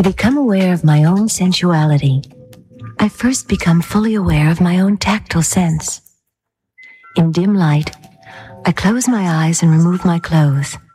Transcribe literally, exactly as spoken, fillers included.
To become aware of my own sensuality, I first become fully aware of my own tactile sense. In dim light, I close my eyes and remove my clothes,